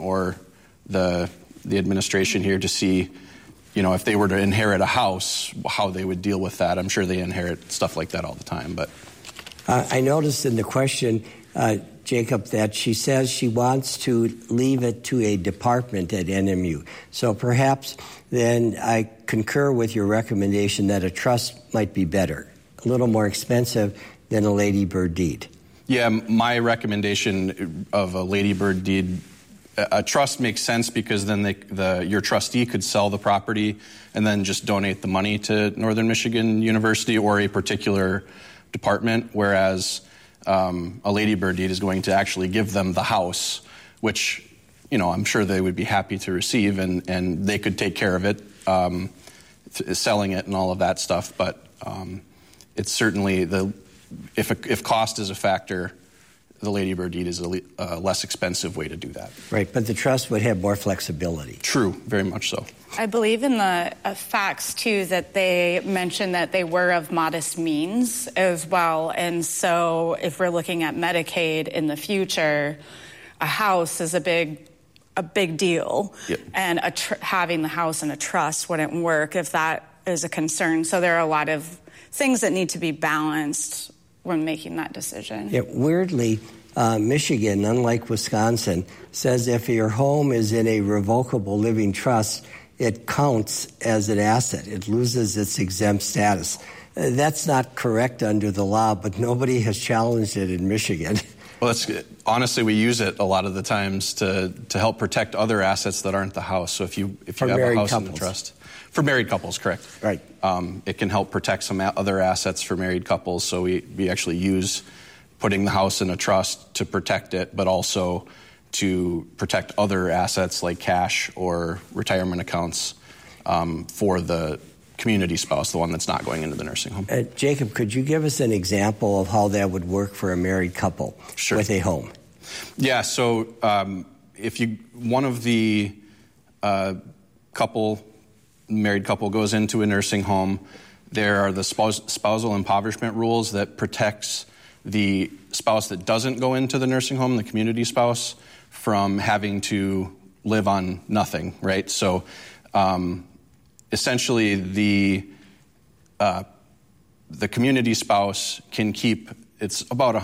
or the administration here to see, if they were to inherit a house, how they would deal with that. I'm sure they inherit stuff like that all the time. But I noticed in the question, Jacob, that she says she wants to leave it to a department at NMU. So perhaps then I concur with your recommendation that a trust might be better, a little more expensive than a Lady Bird deed. Yeah, my recommendation of a Lady Bird deed, a trust makes sense because then your trustee could sell the property and then just donate the money to Northern Michigan University or a particular department, whereas a Lady Bird deed is going to actually give them the house, which, I'm sure they would be happy to receive, and they could take care of it, selling it and all of that stuff. But it's certainly, if cost is a factor, the Lady Bird deed is a less expensive way to do that. Right, but the trust would have more flexibility. True, very much so. I believe in the facts, too, that they mentioned that they were of modest means as well. And so if we're looking at Medicaid in the future, a house is a big deal. Yep. And having the house in a trust wouldn't work if that is a concern. So there are a lot of things that need to be balanced when making that decision. Yeah, weirdly, Michigan, unlike Wisconsin, says if your home is in a revocable living trust, it counts as an asset. It loses its exempt status. That's not correct under the law, but nobody has challenged it in Michigan. Well, honestly, we use it a lot of the times to help protect other assets that aren't the house. So if you have a house in the trust. For married couples, correct. Right. It can help protect some other assets for married couples. So we actually use putting the house in a trust to protect it, but also to protect other assets like cash or retirement accounts for the community spouse, the one that's not going into the nursing home. Jacob, could you give us an example of how that would work for a married couple with a home? Yeah, so if one of the married couple goes into a nursing home, there are the spousal impoverishment rules that protects the spouse that doesn't go into the nursing home, the community spouse, from having to live on nothing, right? So essentially the community spouse can keep, it's about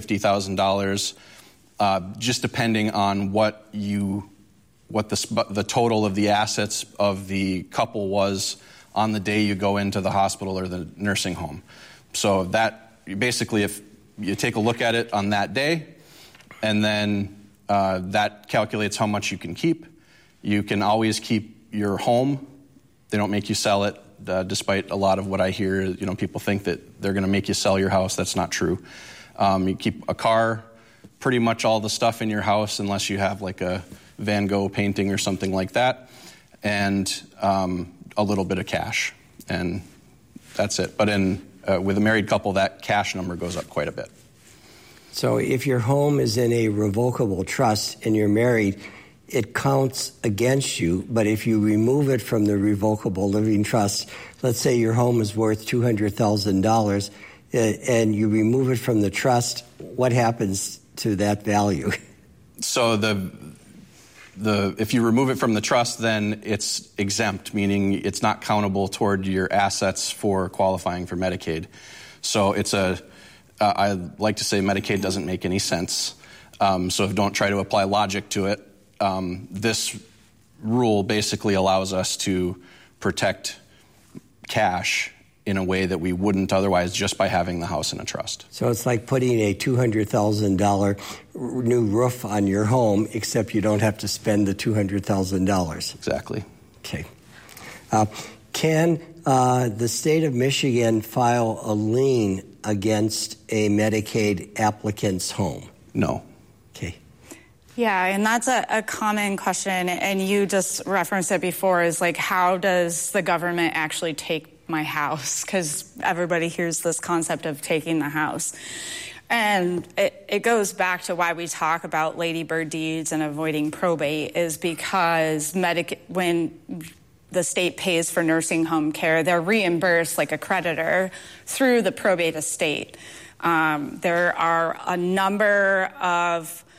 $150,000, just depending on what the total of the assets of the couple was on the day you go into the hospital or the nursing home. So that basically, if you take a look at it on that day, and then that calculates how much you can keep. You can always keep your home. They don't make you sell it, despite a lot of what I hear. People think that they're going to make you sell your house. That's not true. You keep a car, pretty much all the stuff in your house, unless you have like a Van Gogh painting or something like that, and a little bit of cash, and that's it. But with a married couple, that cash number goes up quite a bit. So if your home is in a revocable trust and you're married, it counts against you, but if you remove it from the revocable living trust, let's say your home is worth $200,000, and you remove it from the trust, what happens to that value? So if you remove it from the trust, then it's exempt, meaning it's not countable toward your assets for qualifying for Medicaid. So I like to say Medicaid doesn't make any sense. So don't try to apply logic to it. This rule basically allows us to protect cash in a way that we wouldn't otherwise just by having the house in a trust. So it's like putting a $200,000 new roof on your home, except you don't have to spend the $200,000. Exactly. Okay. Can the state of Michigan file a lien against a Medicaid applicant's home? No. Okay. Yeah, and that's a common question, and you just referenced it before, is like, how does the government actually take my house? Because everybody hears this concept of taking the house. And it goes back to why we talk about Lady Bird deeds and avoiding probate, is because when the state pays for nursing home care, they're reimbursed like a creditor through the probate estate. There are a number of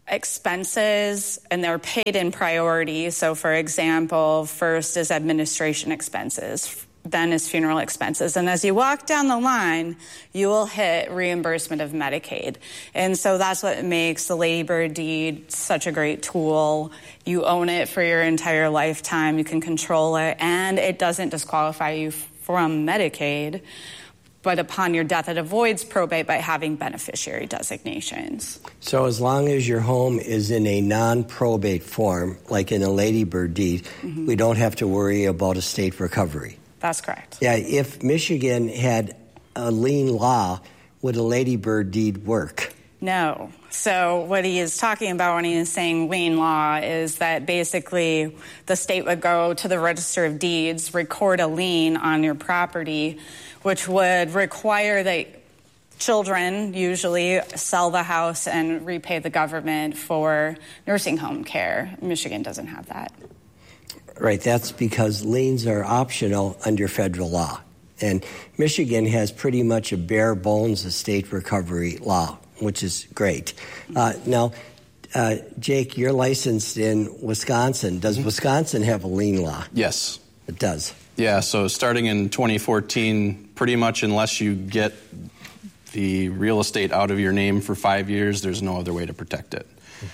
expenses, and they're paid in priority. So, for example, first is administration expenses, then is funeral expenses. And as you walk down the line, you will hit reimbursement of Medicaid. And so that's what makes the Lady Bird deed such a great tool. You own it for your entire lifetime. You can control it, and it doesn't disqualify you from Medicaid. But upon your death, it avoids probate by having beneficiary designations. So as long as your home is in a non-probate form, like in a Lady Bird deed, we don't have to worry about estate recovery. That's correct. Yeah, if Michigan had a lien law, would a Lady Bird deed work? No. So what he is talking about when he is saying lien law is that basically the state would go to the Register of Deeds, record a lien on your property, which would require that children usually sell the house and repay the government for nursing home care. Michigan doesn't have that. Right, that's because liens are optional under federal law. And Michigan has pretty much a bare bones estate recovery law, which is great. Now, Jake, you're licensed in Wisconsin. Does Wisconsin have a lien law? Yes. It does. Yeah, so starting in 2014, pretty much unless you get the real estate out of your name for 5 years, there's no other way to protect it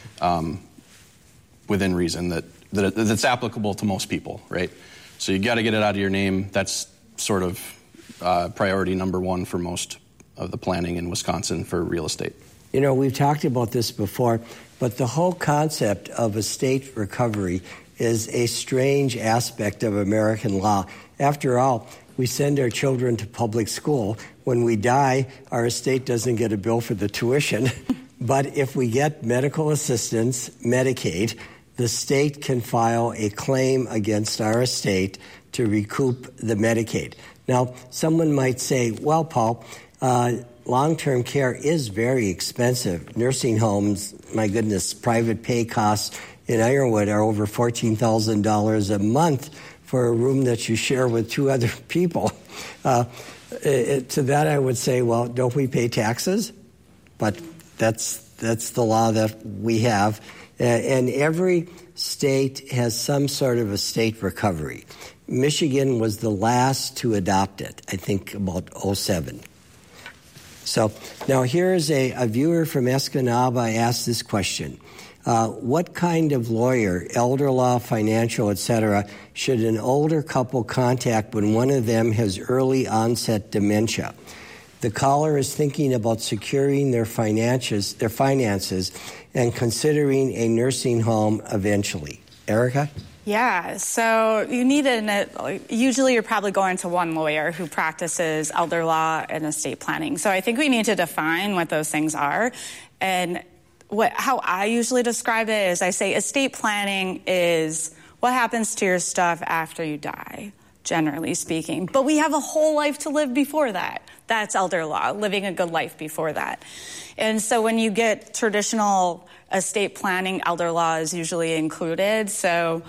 within reason that's applicable to most people, right? So you got to get it out of your name. That's sort of priority number one for most of the planning in Wisconsin for real estate. You know, we've talked about this before, but the whole concept of estate recovery is a strange aspect of American law. After all, we send our children to public school. When we die, our estate doesn't get a bill for the tuition. But if we get medical assistance, Medicaid, the state can file a claim against our estate to recoup the Medicaid. Now, someone might say, well, Paul, long-term care is very expensive. Nursing homes, my goodness, private pay costs in Ironwood are over $14,000 a month for a room that you share with two other people. To that I would say, well, don't we pay taxes? But that's the law that we have. And every state has some sort of estate recovery. Michigan was the last to adopt it, I think about 2007. So now here's a viewer from Escanaba asked this question. What kind of lawyer, elder law, financial, etc., should an older couple contact when one of them has early onset dementia? The caller is thinking about securing their finances and considering a nursing home eventually. Erica? Yeah, so you need usually you're probably going to one lawyer who practices elder law and estate planning. So I think we need to define what those things are. And how I usually describe it is I say estate planning is what happens to your stuff after you die, generally speaking. But we have a whole life to live before that. That's elder law, living a good life before that. And so when you get traditional estate planning, elder law is usually included. So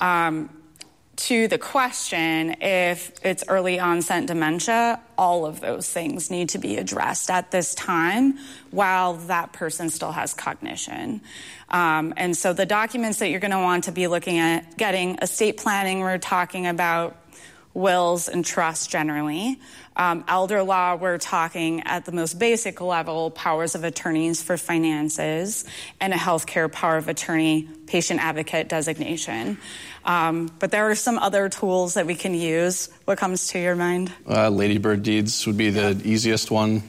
to the question, if it's early onset dementia, all of those things need to be addressed at this time while that person still has cognition. And so the documents that you're going to want to be looking at, getting estate planning, we're talking about wills and trusts generally. Elder law, we're talking at the most basic level, powers of attorneys for finances, and a healthcare power of attorney, patient advocate designation. But there are some other tools that we can use. What comes to your mind? Lady Bird deeds would be the easiest one.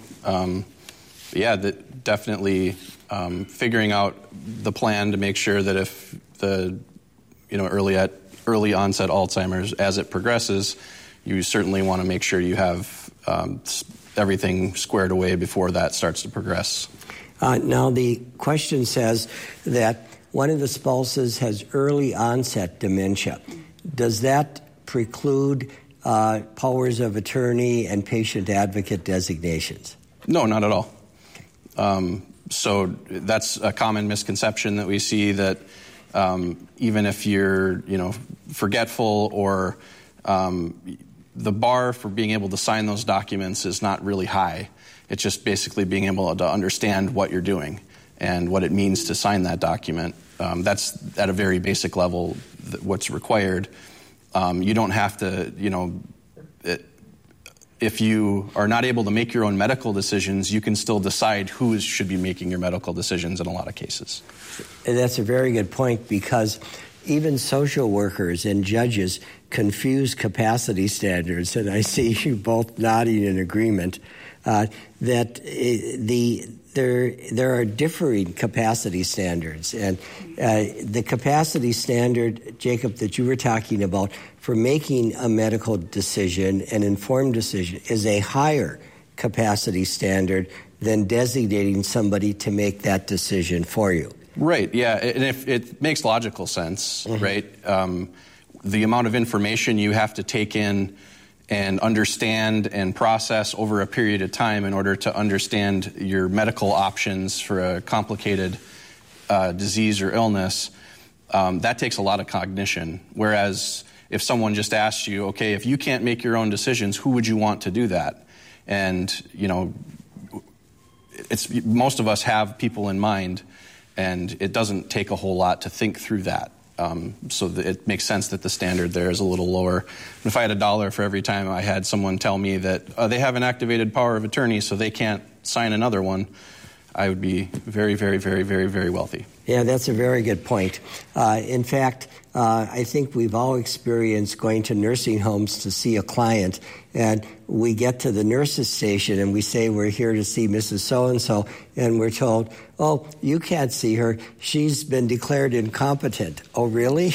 Definitely figuring out the plan to make sure that if the early onset Alzheimer's, as it progresses, you certainly want to make sure you have everything squared away before that starts to progress. Now, the question says that one of the spouses has early onset dementia. Does that preclude powers of attorney and patient advocate designations? No, not at all. So that's a common misconception that we see, that even if you're, forgetful or the bar for being able to sign those documents is not really high. It's just basically being able to understand what you're doing. and what it means to sign that document. That's at a very basic level what's required. You don't have to, if you are not able to make your own medical decisions, you can still decide who should be making your medical decisions in a lot of cases. And that's a very good point, because even social workers and judges confuse capacity standards, and I see you both nodding in agreement, that there are differing capacity standards. And the capacity standard, Jacob, that you were talking about for making a medical decision, an informed decision, is a higher capacity standard than designating somebody to make that decision for you. Right, yeah, and if it makes logical sense, right? The amount of information you have to take in and understand and process over a period of time in order to understand your medical options for a complicated disease or illness, that takes a lot of cognition. Whereas if someone just asks you, okay, if you can't make your own decisions, who would you want to do that? And, most of us have people in mind, and it doesn't take a whole lot to think through that. So it makes sense that the standard there is a little lower. And if I had $1 for every time I had someone tell me that they have an activated power of attorney so they can't sign another one, I would be very, very, very, very, very wealthy. Yeah, that's a very good point. In fact, I think we've all experienced going to nursing homes to see a client, and we get to the nurse's station and we say we're here to see Mrs. So-and-so, and we're told, oh, you can't see her. She's been declared incompetent. Oh, really?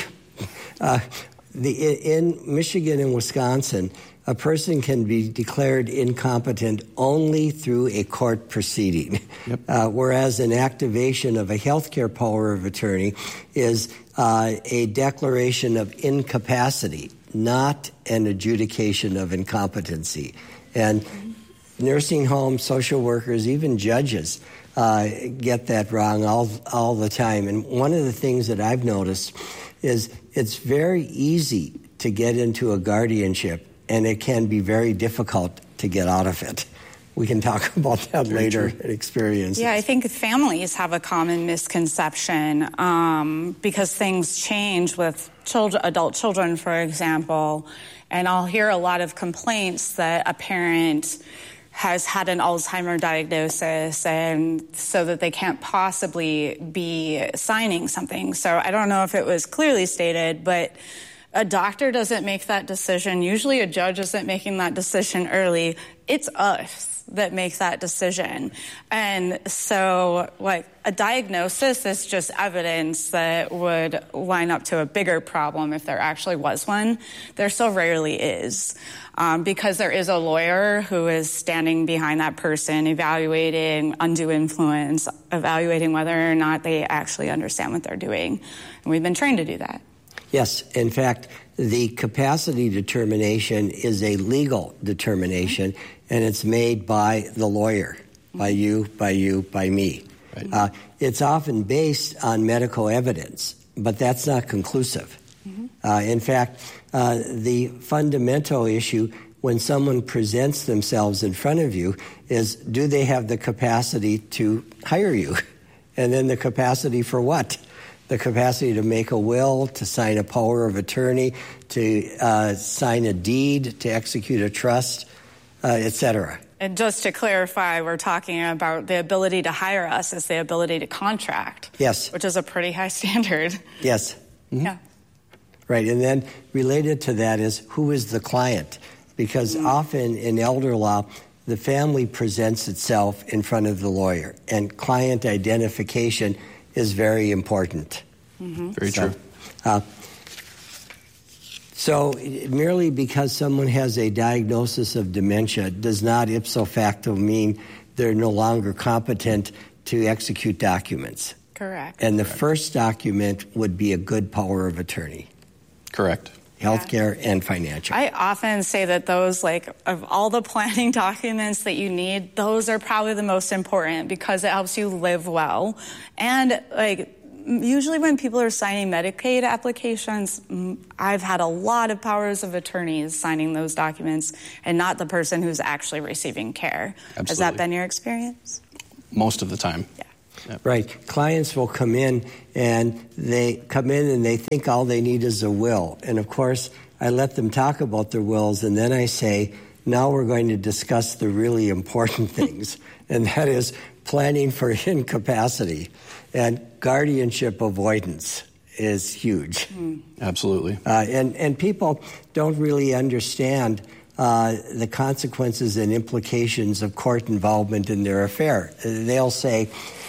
In Michigan and Wisconsin, a person can be declared incompetent only through a court proceeding, whereas an activation of a healthcare power of attorney is a declaration of incapacity, not an adjudication of incompetency. And nursing homes, social workers, even judges get that wrong all the time. And one of the things that I've noticed is it's very easy to get into a guardianship, and it can be very difficult to get out of it. We can talk about that later in experiences. Yeah, I think families have a common misconception because things change with adult children, for example. And I'll hear a lot of complaints that a parent has had an Alzheimer's diagnosis, and so that they can't possibly be signing something. So I don't know if it was clearly stated, but a doctor doesn't make that decision. Usually a judge isn't making that decision early. It's us that make that decision. And so, a diagnosis is just evidence that would line up to a bigger problem if there actually was one. There so rarely is, because there is a lawyer who is standing behind that person, evaluating undue influence, evaluating whether or not they actually understand what they're doing. And we've been trained to do that. Yes. In fact, the capacity determination is a legal determination, and it's made by the lawyer, by you, by me. Right. It's often based on medical evidence, but that's not conclusive. In fact, the fundamental issue when someone presents themselves in front of you is, do they have the capacity to hire you? And then the capacity for what? The capacity to make a will, to sign a power of attorney, to sign a deed, to execute a trust, etc. And just to clarify, we're talking about the ability to hire us is the ability to contract. Yes. Which is a pretty high standard. Yes. Mm-hmm. Yeah. Right. And then related to that is, who is the client? Because often in elder law, the family presents itself in front of the lawyer, and client identification is very important. Very true. So merely because someone has a diagnosis of dementia does not ipso facto mean they're no longer competent to execute documents. Correct. And the first document would be a good power of attorney. Correct. Healthcare and financial. I often say that those, of all the planning documents that you need, those are probably the most important because it helps you live well. And, usually when people are signing Medicaid applications, I've had a lot of powers of attorneys signing those documents and not the person who's actually receiving care. Absolutely. Has that been your experience? Most of the time. Yeah. Yep. Right. Clients will come in and they think all they need is a will. And of course, I let them talk about their wills, and then I say, now we're going to discuss the really important things, and that is planning for incapacity and guardianship avoidance is huge. Absolutely. And people don't really understand the consequences and implications of court involvement in their affair. They'll say,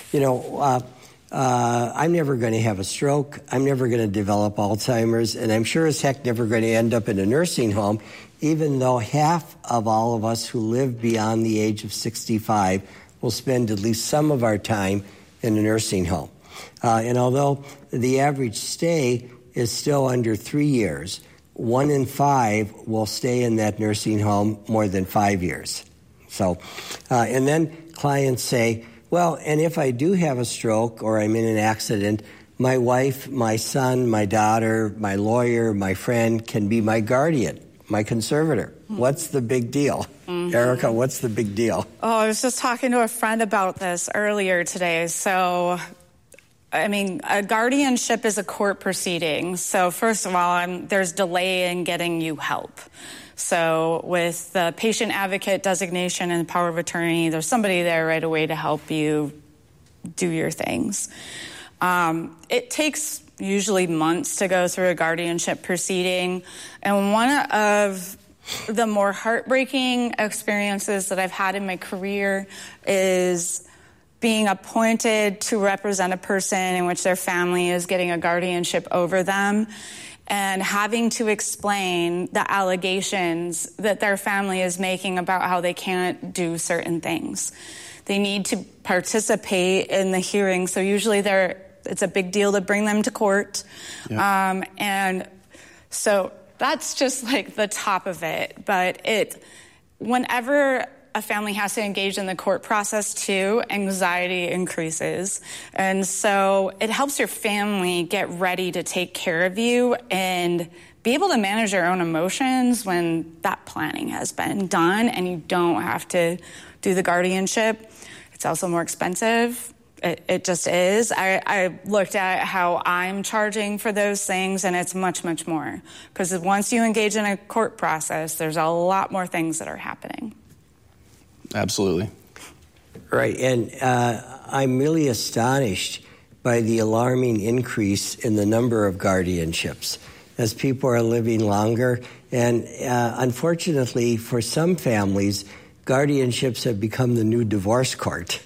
I'm never going to have a stroke, I'm never going to develop Alzheimer's, and I'm sure as heck never going to end up in a nursing home, even though half of all of us who live beyond the age of 65 will spend at least some of our time in a nursing home. And although the average stay is still under 3 years, 1 in 5 will stay in that nursing home more than 5 years. So, and then clients say, well, and if I do have a stroke or I'm in an accident, my wife, my son, my daughter, my lawyer, my friend can be my guardian, my conservator. What's the big deal? Erica, what's the big deal? Oh, I was just talking to a friend about this earlier today. So, I mean, a guardianship is a court proceeding. So first of all, there's delay in getting you help. So with the patient advocate designation and power of attorney, there's somebody there right away to help you do your things. It takes usually months to go through a guardianship proceeding. And one of the more heartbreaking experiences that I've had in my career is being appointed to represent a person in which their family is getting a guardianship over them and having to explain the allegations that their family is making about how they can't do certain things. They need to participate in the hearing, so usually it's a big deal to bring them to court. Yep. And so that's just like the top of it. But whenever a family has to engage in the court process too, anxiety increases. And so it helps your family get ready to take care of you and be able to manage your own emotions when that planning has been done and you don't have to do the guardianship. It's also more expensive. It just is. I looked at how I'm charging for those things, and it's much, much more. Because once you engage in a court process, there's a lot more things that are happening. Absolutely. Right, and I'm really astonished by the alarming increase in the number of guardianships as people are living longer. And unfortunately, for some families, guardianships have become the new divorce court.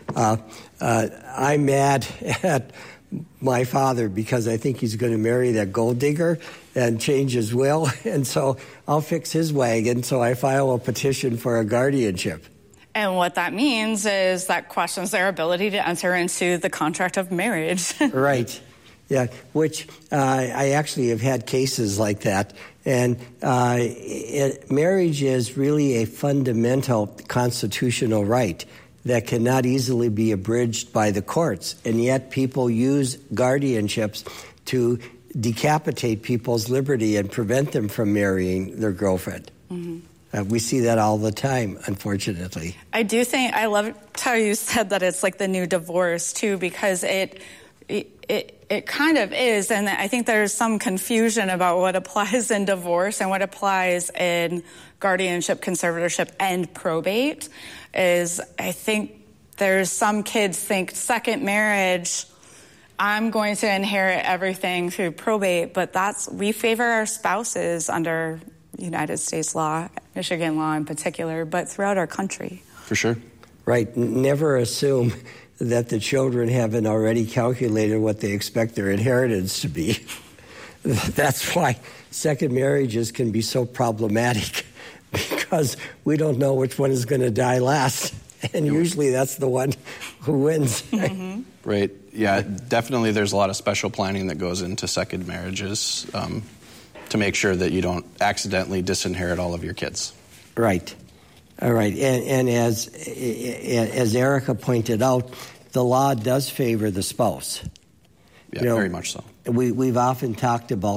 I'm mad at my father because I think he's going to marry that gold digger and change his will, and so I'll fix his wagon, so I file a petition for a guardianship. And what that means is that questions their ability to enter into the contract of marriage. Right. Yeah, which I actually have had cases like that. And marriage is really a fundamental constitutional right that cannot easily be abridged by the courts. And yet people use guardianships to decapitate people's liberty and prevent them from marrying their girlfriend. Mm-hmm. We see that all the time, unfortunately. I love how you said that it's like the new divorce, too, because it kind of is. And I think there's some confusion about what applies in divorce and what applies in guardianship, conservatorship, and probate. I think there's some kids think second marriage, I'm going to inherit everything through probate, but we favor our spouses under United States law, Michigan law in particular, but throughout our country. For sure. Right. Never assume that the children haven't already calculated what they expect their inheritance to be. That's why second marriages can be so problematic, because we don't know which one is going to die last. And usually that's the one who wins. Mm-hmm. Right. Yeah, definitely there's a lot of special planning that goes into second marriages to make sure that you don't accidentally disinherit all of your kids. Right. All right. And as Erica pointed out, the law does favor the spouse. Yeah, very much so. We've often talked about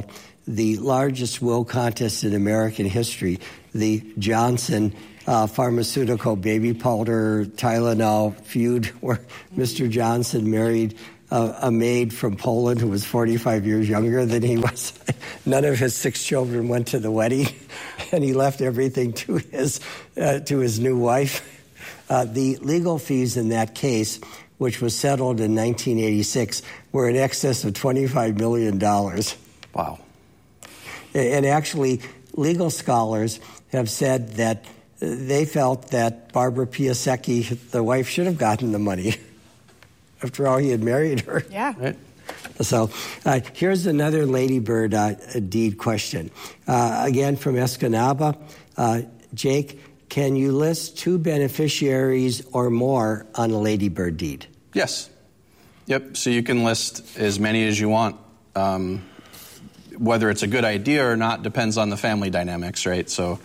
the largest will contest in American history, the Johnson pharmaceutical baby powder Tylenol feud, where Mr. Johnson married a maid from Poland who was 45 years younger than he was. None of his 6 children went to the wedding, and he left everything to his new wife. The legal fees in that case, which was settled in 1986, were in excess of $25 million. Wow. And actually, legal scholars have said that they felt that Barbara Piasecki, the wife, should have gotten the money. After all, he had married her. Yeah. Right. So here's another Ladybird deed question. Again, from Escanaba. Jake, can you list 2 beneficiaries or more on a Ladybird deed? Yes. Yep. So you can list as many as you want. Whether it's a good idea or not depends on the family dynamics, right? So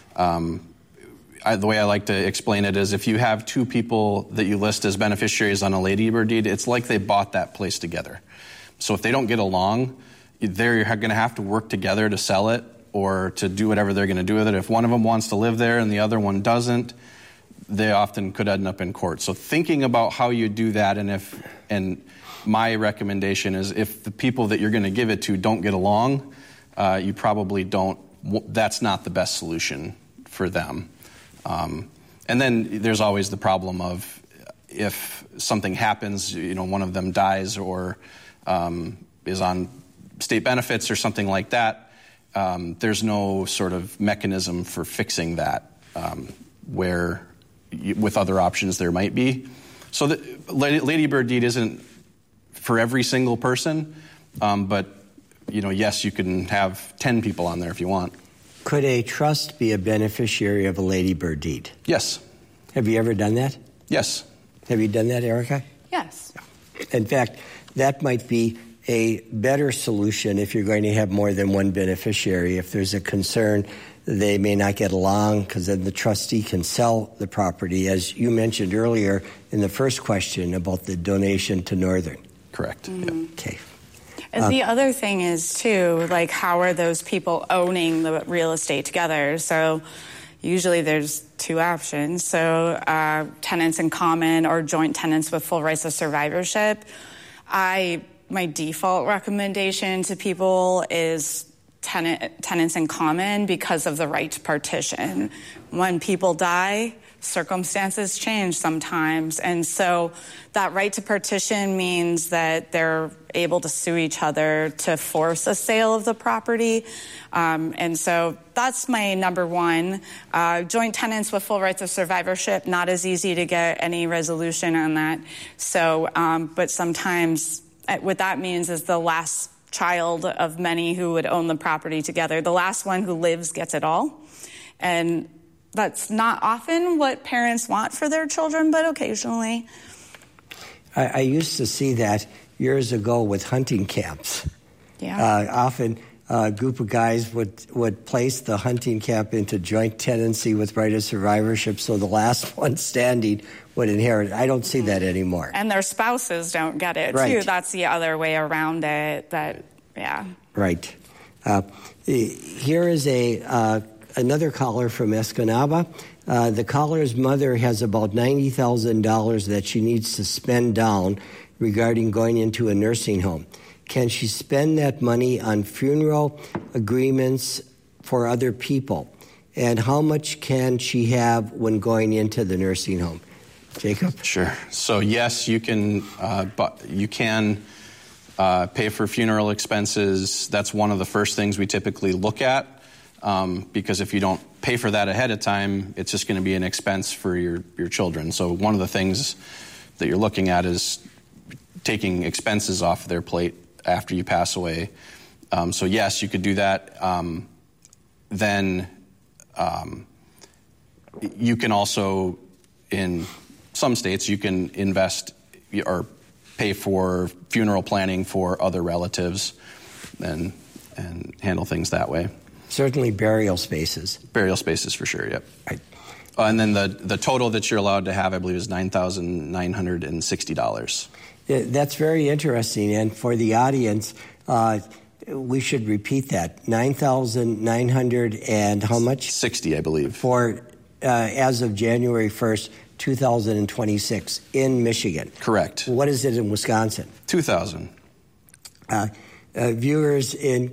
the way I like to explain it is if you have 2 people that you list as beneficiaries on a Ladybird deed, it's like they bought that place together. So if they don't get along, they're going to have to work together to sell it or to do whatever they're going to do with it. If one of them wants to live there and the other one doesn't, they often could end up in court. So thinking about how you do that, and my recommendation is if the people that you're going to give it to don't get along, you probably don't. That's not the best solution for them. And then there's always the problem of if something happens, one of them dies or is on state benefits or something like that, there's no sort of mechanism for fixing that where with other options there might be. So the Ladybird deed isn't for every single person, but yes, you can have 10 people on there if you want. Could a trust be a beneficiary of a Ladybird deed? Yes. Have you ever done that? Yes. Have you done that, Erica? Yes. In fact, that might be a better solution if you're going to have more than one beneficiary. If there's a concern they may not get along, because then the trustee can sell the property, as you mentioned earlier in the first question about the donation to Northern. Correct. Mm-hmm. Yep. Okay. And the other thing is, too, like, how are those people owning the real estate together? So usually there's 2 options. So tenants in common or joint tenants with full rights of survivorship. My default recommendation to people is tenants in common because of the right to partition. When people die, circumstances change sometimes. And so that right to partition means that they're able to sue each other to force a sale of the property. And so that's my number one. Joint tenants with full rights of survivorship, not as easy to get any resolution on that. So, but sometimes what that means is the last child of many who would own the property together, the last one who lives gets it all. And that's not often what parents want for their children, but occasionally. I used to see that years ago with hunting camps. Yeah. Often a group of guys would place the hunting camp into joint tenancy with right of survivorship, so the last one standing would inherit it. I don't see that anymore. And their spouses don't get it, right. too. That's the other way around it. Yeah. Right. Here is another caller from Escanaba. The caller's mother has about $90,000 that she needs to spend down regarding going into a nursing home. Can she spend that money on funeral agreements for other people? And how much can she have when going into the nursing home? Jacob? Sure. So yes, you can pay for funeral expenses. That's one of the first things we typically look at. Because if you don't pay for that ahead of time, it's just going to be an expense for your children. So one of the things that you're looking at is taking expenses off their plate after you pass away. So yes, you could do that. Then you can also, in some states, you can invest or pay for funeral planning for other relatives and handle things that way. Certainly burial spaces. Burial spaces for sure, yep. Right. And then the total that you're allowed to have, I believe, is $9,960. That's very interesting. And for the audience, we should repeat that. 9,900 and how much? 60, I believe. For as of January 1st, 2026 in Michigan. Correct. What is it in Wisconsin? 2,000. Viewers in